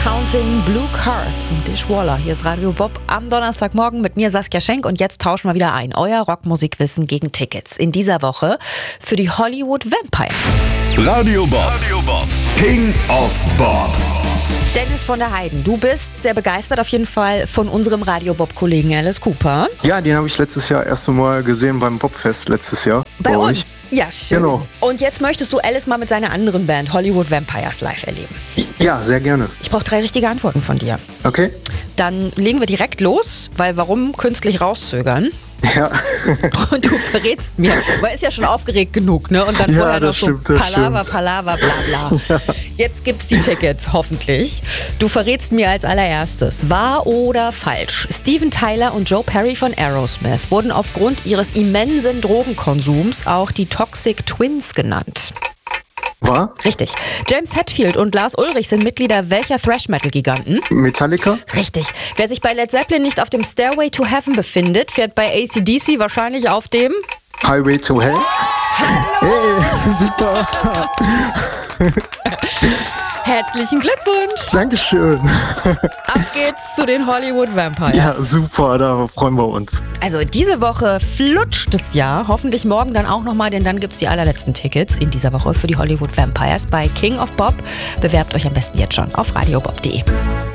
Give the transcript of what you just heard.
Counting Blue Cars von Dishwaller. Hier ist Radio Bob am Donnerstagmorgen mit mir Saskia Schenk und jetzt tauschen wir wieder ein. Euer Rockmusikwissen gegen Tickets. In dieser Woche für die Hollywood Vampires. Radio Bob. King of Bob. Dennis von der Heiden, du bist sehr begeistert auf jeden Fall von unserem Radio Bob-Kollegen Alice Cooper. Ja, den habe ich letztes Jahr erst einmal gesehen beim Bobfest letztes Jahr. Bei uns? euch. Ja, schön. Genau. Und jetzt möchtest du Alice mal mit seiner anderen Band Hollywood Vampires live erleben. Ja, sehr gerne. Ich brauche 3 richtige Antworten von dir. Okay? Dann legen wir direkt los, weil warum künstlich rauszögern? Ja. Und du verrätst mir, weil ist ja schon aufgeregt genug, ne? Und dann Ja, vorher noch das so stimmt, das Palaver, stimmt. Palaver, bla bla. Jetzt gibt's die Tickets, hoffentlich. Du verrätst mir als allererstes, wahr oder falsch? Steven Tyler und Joe Perry von Aerosmith wurden aufgrund ihres immensen Drogenkonsums auch die Toxic Twins genannt. War? Richtig. James Hetfield und Lars Ulrich sind Mitglieder welcher Thrash-Metal-Giganten? Metallica? Richtig. Wer sich bei Led Zeppelin nicht auf dem Stairway to Heaven befindet, fährt bei AC/DC wahrscheinlich auf dem... Highway to Hell? Hey, super. Herzlichen Glückwunsch! Dankeschön. Ab geht's zu den Hollywood Vampires. Ja, super, da freuen wir uns. Also diese Woche flutscht es ja. Hoffentlich morgen dann auch nochmal, denn dann gibt's die allerletzten Tickets in dieser Woche für die Hollywood Vampires bei King of Bob. Bewerbt euch am besten jetzt schon auf radiobob.de.